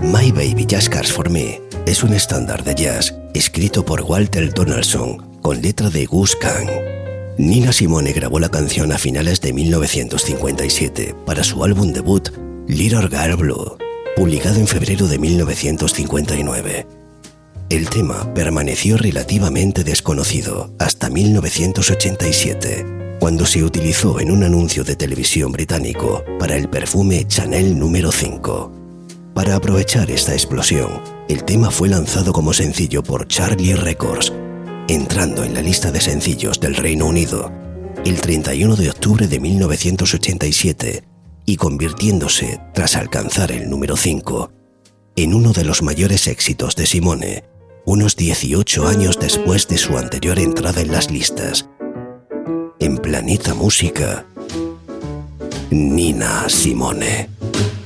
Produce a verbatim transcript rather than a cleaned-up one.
My Baby Just Cares For Me es un estándar de jazz escrito por Walter Donaldson con letra de Gus Kahn. Nina Simone grabó la canción a finales de mil novecientos cincuenta y siete para su álbum debut Little Girl Blue, publicado en febrero de mil novecientos cincuenta y nueve. El tema permaneció relativamente desconocido hasta mil novecientos ochenta y siete, cuando se utilizó en un anuncio de televisión británico para el perfume Chanel número cinco. Para aprovechar esta explosión, el tema fue lanzado como sencillo por Charlie Records, entrando en la lista de sencillos del Reino Unido el treinta y uno de octubre de mil novecientos ochenta y siete y convirtiéndose, tras alcanzar el número cinco, en uno de los mayores éxitos de Simone, unos dieciocho años después de su anterior entrada en las listas. En Planeta Música, Nina Simone.